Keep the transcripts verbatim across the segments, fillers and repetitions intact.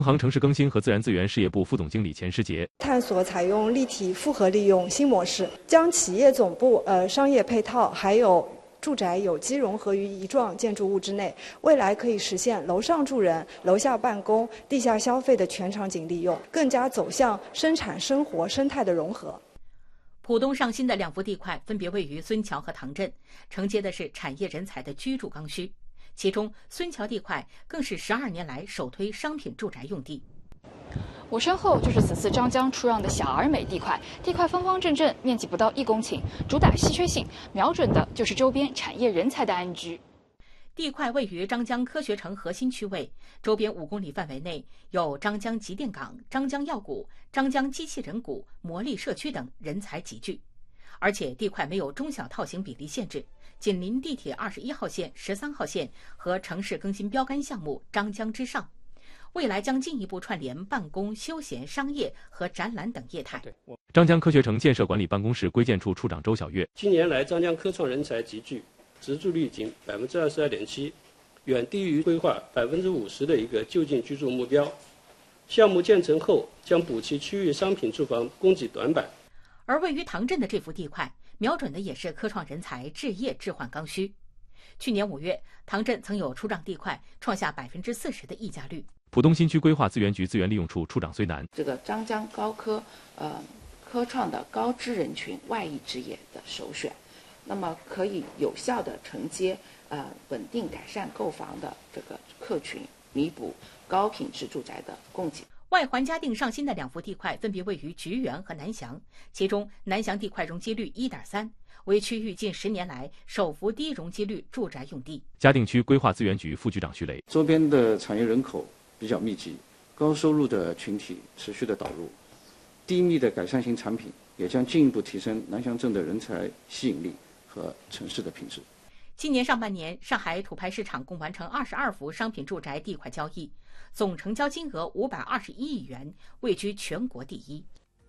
行城市更新和自然资源事业部副总经理钱诗杰， 探索采用立体复合利用新模式，将企业总部、呃商业配套还有住宅有机融合于一幢建筑物之内，未来可以实现楼上住人、楼下办公、地下消费的全场景利用，更加走向生产生活生态的融合。 浦东上新的两幅地块分别位于孙桥和唐镇，承接的是产业人才的居住刚需。其中，孙桥地块更是十二年来首推商品住宅用地。 我身后就是此次张江出让的小而美地块，地块方方正正，面积不到一公顷，主打稀缺性，瞄准的就是周边产业人才的安居。 地块位于张江科学城核心区位，周边五公里范围内有张江集电港、张江药股、张江机器人谷、魔力社区等人才集聚。而且地块没有中小套型比例限制，紧邻地铁二十一号线、十三号线和城市更新标杆项目张江之上，未来将进一步串联办公、休闲、商业和展览等业态。 张江科学城建设管理办公室规建处处长周小月， 近年来张江科创人才集聚，植住率仅百分之二十二点七，远低于规划百分之五十的一个就近居住目标。项目建成后将补齐区域商品住房供给短板。 而位于唐镇的这幅地块，瞄准的也是科创人才置业置换刚需。去年五月，唐镇曾有出让地块创下百分之四十的溢价率。 浦东新区规划资源局资源利用处处长孙楠， 这个张江高科呃科创的高知人群外溢置业的首选，那么可以有效的承接呃稳定改善购房的这个客群，弥补高品质住宅的供给。 外环嘉定上新的两幅地块分别位于菊园和南翔，其中南翔地块容积率 一点三， 为区域近十年来首幅低容积率住宅用地。 嘉定区规划资源局副局长徐雷， 周边的产业人口比较密集，高收入的群体持续的导入，低密的改善型产品也将进一步提升南翔镇的人才吸引力和城市的品质。 今年上半年，上海土拍市场共完成二十二幅商品住宅地块交易，总成交金额五百二十一亿元，位居全国第一。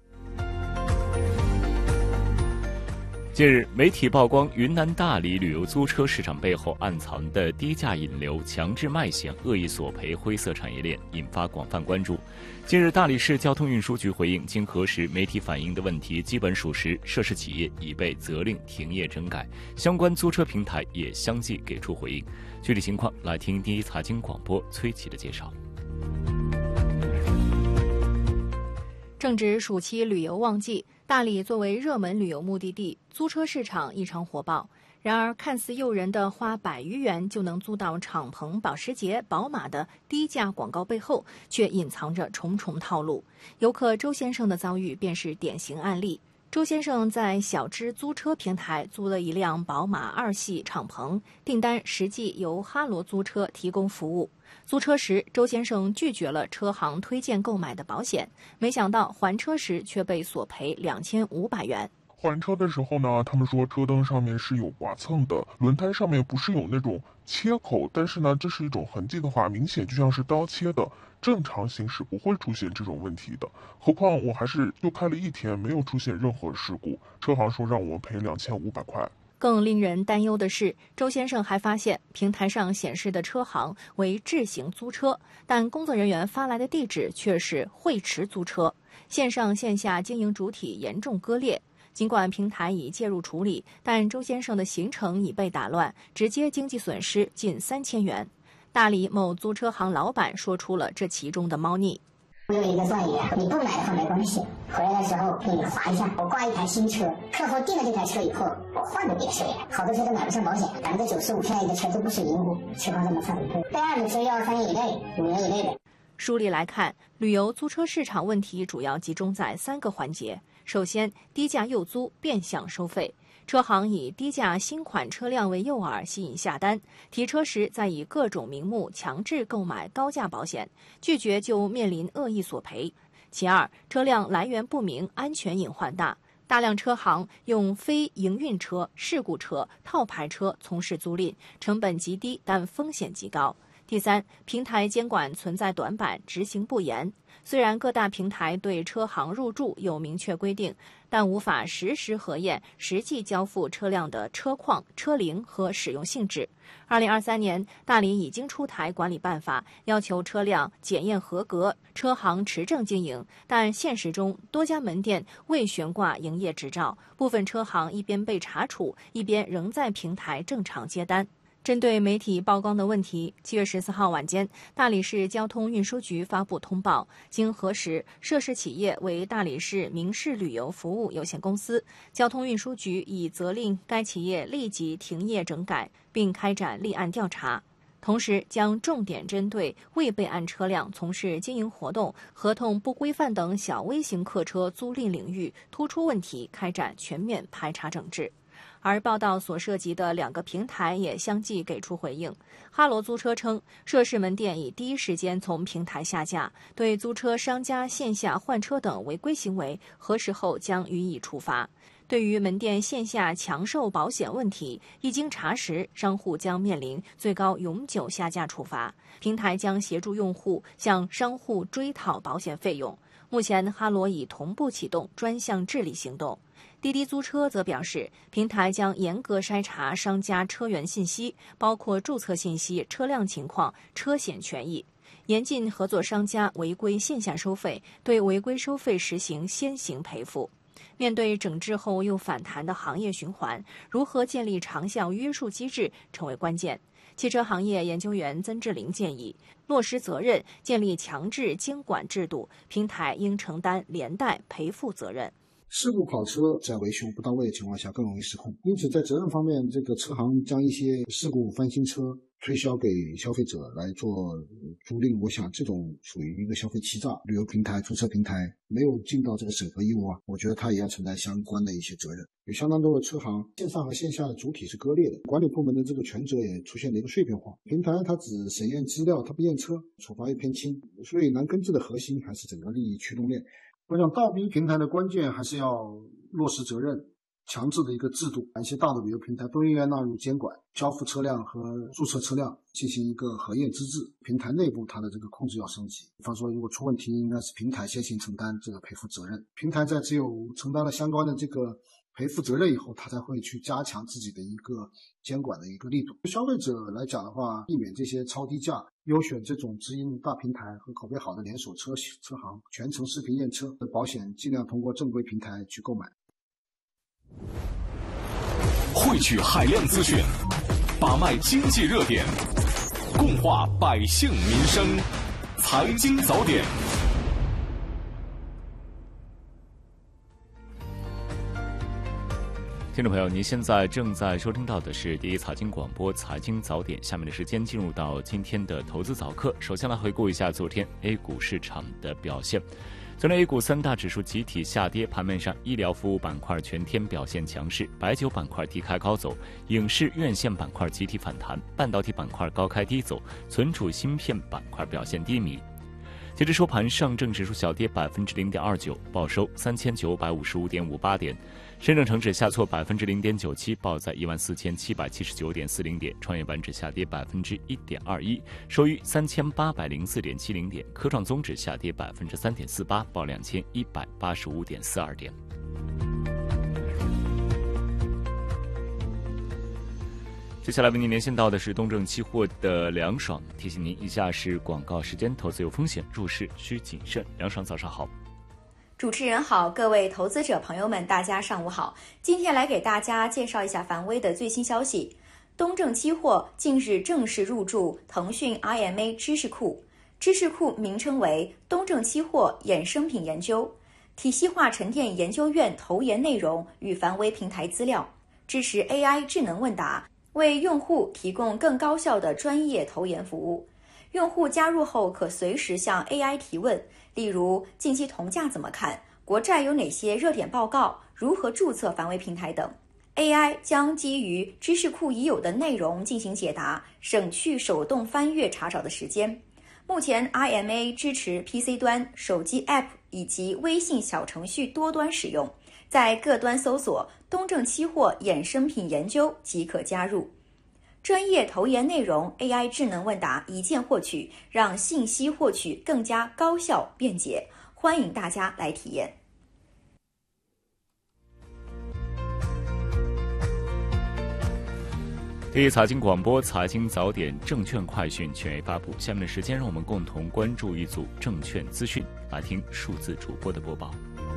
近日，媒体曝光云南大理旅游租车市场背后暗藏的低价引流、强制卖险、恶意索赔灰色产业链，引发广泛关注。近日，大理市交通运输局回应，经核实，媒体反映的问题基本属实，涉事企业已被责令停业整改，相关租车平台也相继给出回应。具体情况，来听第一财经广播崔琦的介绍。 正值暑期旅游旺季，大理作为热门旅游目的地，租车市场异常火爆。然而，看似诱人的花百余元就能租到敞篷、保时捷、宝马的低价广告背后，却隐藏着重重套路。游客周先生的遭遇便是典型案例。周先生在小知租车平台租了一辆宝马二系敞篷，订单实际由哈罗租车提供服务。租车时，周先生拒绝了车行推荐购买的保险，没想到还车时却被索赔两千五百元。 还车的时候呢，他们说车灯上面是有刮蹭的，轮胎上面不是有那种切口，但是呢，这是一种痕迹的话，明显就像是刀切的，正常行驶不会出现这种问题的。何况我还是就开了一天，没有出现任何事故，车行说让我赔两千五百块。 更令人担忧的是，周先生还发现平台上显示的车行为智行租车，但工作人员发来的地址却是汇驰租车，线上线下经营主体严重割裂。尽管平台已介入处理，但周先生的行程已被打乱，直接经济损失近三千元。大理某租车行老板说出了这其中的猫腻。 我有一个断语，你不买的话没关系，回来的时候给你划一下，我挂一台新车，客户订了这台车以后，我换的别墅呀，好多车都买不上保险，百分之九十五便宜的车都不是银户，情况这么惨。备案的是要三年以内、五年以内的。 梳理来看，旅游租车市场问题主要集中在三个环节。首先，低价诱租变相收费，车行以低价新款车辆为诱饵吸引下单，提车时再以各种名目强制购买高价保险，拒绝就面临恶意索赔。其二，车辆来源不明，安全隐患大，大量车行用非营运车、事故车、套牌车从事租赁，成本极低，但风险极高。 第三，平台监管存在短板，执行不严。虽然各大平台对车行入驻有明确规定，但无法实时核验实际交付车辆的车况、车龄和使用性质。二零二三年，大理已经出台管理办法，要求车辆检验合格，车行持证经营。但现实中，多家门店未悬挂营业执照，部分车行一边被查处，一边仍在平台正常接单。针对媒体曝光的问题，七月十四号晚间，大理市交通运输局发布通报，经核实，涉事企业为大理市明仕旅游服务有限公司。交通运输局已责令该企业立即停业整改，并开展立案调查。同时，将重点针对未备案车辆从事经营活动、合同不规范等小微型客车租赁领域突出问题，开展全面排查整治。而报道所涉及的两个平台也相继给出回应。哈罗租车称，涉事门店已第一时间从平台下架，对租车商家线下换车等违规行为核实后将予以处罚。对于门店线下强售保险问题，一经查实，商户将面临最高永久下架处罚，平台将协助用户向商户追讨保险费用。目前，哈罗已同步启动专项治理行动。滴滴租车则表示，平台将严格筛查商家车源信息，包括注册信息、车辆情况、车险权益，严禁合作商家违规线下收费，对违规收费实行先行赔付。面对整治后又反弹的行业循环，如何建立长效约束机制成为关键。汽车行业研究员曾志林建议，落实责任，建立强制监管制度，平台应承担连带赔付责任。 事故跑车在维修不到位的情况下更容易失控，因此在责任方面，这个车行将一些事故翻新车推销给消费者来做租赁，我想这种属于一个消费欺诈。旅游平台、租车平台没有尽到这个审核义务啊，我觉得它也要承担相关的一些责任。有相当多的车行线上和线下的主体是割裂的，管理部门的这个权责也出现了一个碎片化。平台它只审验资料，它不验车，处罚又偏轻，所以难根治的核心还是整个利益驱动链。我想倒逼平台的关键还是要落实责任，强制的一个制度，一些大的旅游平台都应该纳入监管，交付车辆和注册车辆进行一个核验资质。平台内部它的这个控制要升级，比方说如果出问题，应该是平台先行承担这个赔付责任。平台在只有承担了相关的这个赔付责任以后，他才会去加强自己的一个监管的一个力度。对消费者来讲的话，避免这些超低价，优选这种直营大平台和口碑好的连锁车车行，全程视频验车的保险尽量通过正规平台去购买。 汇聚海量资讯，把脉经济热点，共话百姓民生，财经早点。 听众朋友，您现在正在收听到的是第一财经广播财经早点，下面的时间进入到今天的投资早课。首先来回顾一下昨天 A 股市场的表现。昨天 A 股三大指数集体下跌，盘面上医疗服务板块全天表现强势，白酒板块低开高走，影视院线板块集体反弹，半导体板块高开低走，存储芯片板块表现低迷。截至收盘，上证指数小跌百分之零点二九，报收三千九百五十五点五八点；深证成指下挫百分之零点九七，报在一万四千七百七十九点四零点；创业板指下跌百分之一点二一，收于三千八百零四点七零点；科创综指下跌百分之三点四八，报两千一百八十五点四二点。接下来为您连线到的是东证期货的梁爽，提醒您以下是广告时间，投资有风险，入市需谨慎。梁爽早上好。 主持人好，各位投资者朋友们，大家上午好。今天来给大家介绍一下凡威的最新消息。东证期货近日正式入驻腾讯 I M A 知识库，知识库名称为东证期货衍生品研究，体系化沉淀研究院投研内容与凡威平台资料，支持 A I 智能问答，为用户提供更高效的专业投研服务。用户加入后可随时向 A I 提问，例如近期铜价怎么看，国债有哪些热点报告，如何注册凡威平台等。 A I 将基于知识库已有的内容进行解答，省去手动翻阅查找的时间。目前 I M A 支持 P C 端、手机 App 以及微信小程序多端使用，在各端搜索东证期货衍生品研究即可加入。 专业投研内容 A I 智能问答一键获取，让信息获取更加高效便捷。欢迎大家来体验。 第一财经广播财经早点证券快讯全面发布，下面的时间让我们共同关注一组证券资讯，来听数字主播的播报。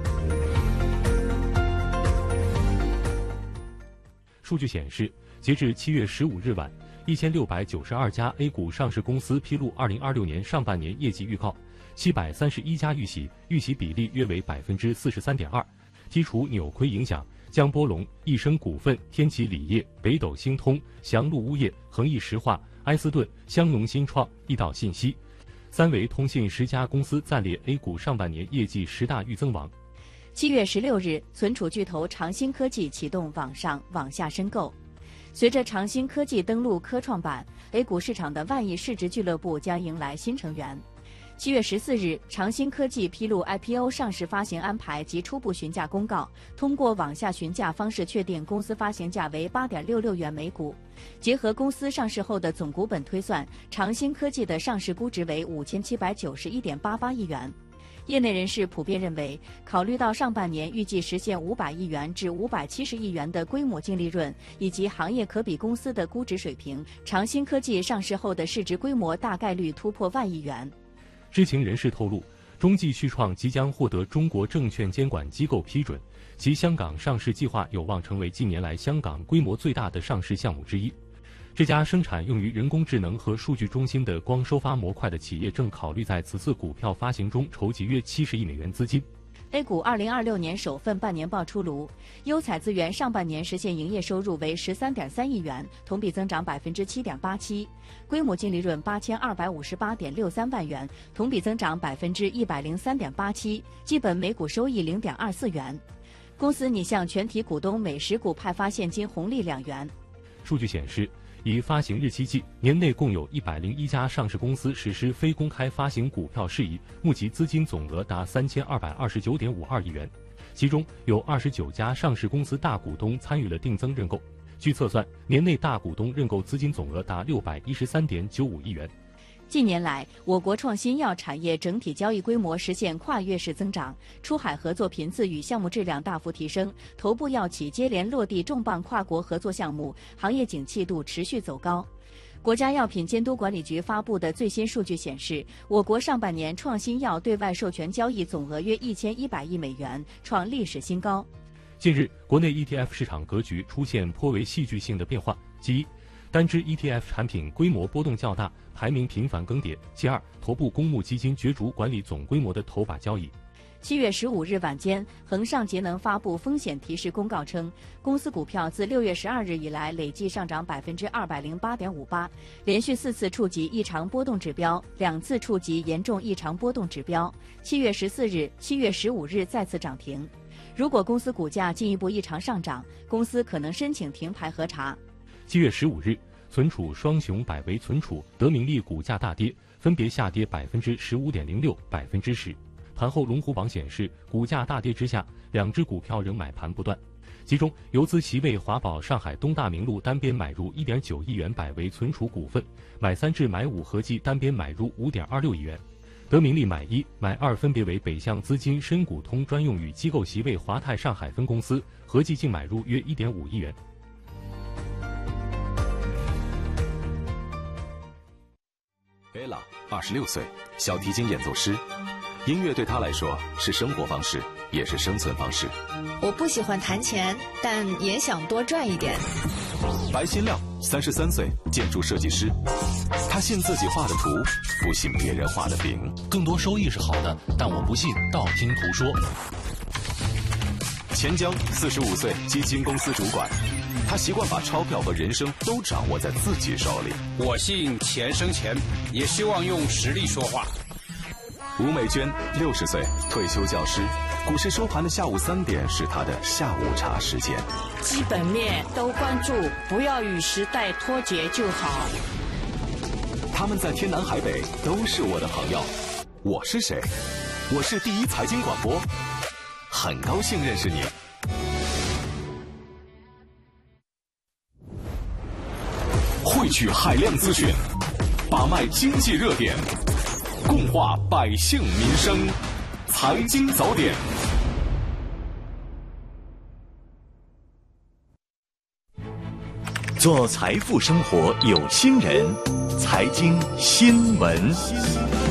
数据显示，截至七月十五日晚，一千六百九十二家 A 股上市公司披露二零二六年上半年业绩预告，七百三十一家预喜，预喜比例约为百分之四十三点二。剔除扭亏影响，江波龙、易升股份、天齐锂业、北斗星通、祥路物业、恒益石化、埃斯顿、香农新创、易道信息、三维通信十家公司暂列 A 股上半年业绩十大预增王。 七月十六日，存储巨头长兴科技启动网上网下申购。随着长兴科技登陆科创板 ，A 股市场的万亿市值俱乐部将迎来新成员。七月十四日，长兴科技披露 I P O 上市发行安排及初步询价公告，通过网下询价方式确定公司发行价为 八点六六元每股。结合公司上市后的总股本推算，长兴科技的上市估值为五千七百九十一点八八亿元。业内人士普遍认为，考虑到上半年预计实现五百亿元至五百七十亿元的规模净利润，以及行业可比公司的估值水平，长兴科技上市后的市值规模大概率突破万亿元。 知情人士透露，中继续创即将获得中国证券监管机构批准，其香港上市计划有望成为近年来香港规模最大的上市项目之一。这家生产用于人工智能和数据中心的光收发模块的企业正考虑在此次股票发行中筹集约七十亿美元资金。 A 股二零二六年首份半年报出炉，优彩资源上半年实现营业收入为十三点三亿元，同比增长百分之七点八七，规模净利润八千二百五十八点六三万元，同比增长百分之一百零三点八七，基本每股收益零点二四元。公司拟向全体股东每十股派发现金红利两元。 数据显示，以发行日期计，年内共有一百零一家上市公司实施非公开发行股票事宜，募集资金总额达三千二百二十九点五二亿元，其中有二十九家上市公司大股东参与了定增认购。据测算，年内大股东认购资金总额达六百一十三点九五亿元。 近年来，我国创新药产业整体交易规模实现跨越式增长，出海合作频次与项目质量大幅提升，头部药企接连落地重磅跨国合作项目，行业景气度持续走高。国家药品监督管理局发布的最新数据显示，我国上半年创新药对外授权交易总额约一千一百亿美元，创历史新高。 近日，国内 E T F 市场格局出现颇为戏剧性的变化，其一，单只 E T F 产品规模波动较大，排名频繁更迭；其二，头部公募基金角逐管理总规模的头把交易。 七月十五日晚间，恒上节能发布风险提示公告称，公司股票自六月十二日以来累计上涨百分之二百零八点五八，连续四次触及异常波动指标，两次触及严重异常波动指标。七月十四日、七月十五日再次涨停。如果公司股价进一步异常上涨，公司可能申请停牌核查。 七月十五日，存储双雄百维存储、德明利股价大跌，分别下跌百分之十五点零六、百分之十。盘后龙虎榜显示，股价大跌之下，两只股票仍买盘不断。其中，游资席位华宝上海东大明路单边买入一点九亿元百维存储股份，买三至买五合计单边买入五点二六亿元。德明利买一、买二分别为北向资金深股通专用与机构席位华泰上海分公司，合计净买入约一点五亿元。 Ella 二十六岁，小提琴演奏师。音乐对他来说是生活方式，也是生存方式。 我不喜欢弹钱，但也想多赚一点。 白新亮，三十三岁，建筑设计师。他信自己画的图，不信别人画的饼。 更多收益是好的，但我不信道听途说。 钱江，四十五岁，基金公司主管。他习惯把钞票和人生都掌握在自己手里。 我信钱生钱，也希望用实力说话。 吴美娟，六十岁，退休教师。股市收盘的下午三点是她的下午茶时间。 基本面都关注，不要与时代脱节就好。 他们在天南海北都是我的朋友。我是谁？我是第一财经广播，很高兴认识你。汇汇聚海量资讯，把脉经济热点，共话百姓民生。财经早点。 做财富生活有心人，财经新闻。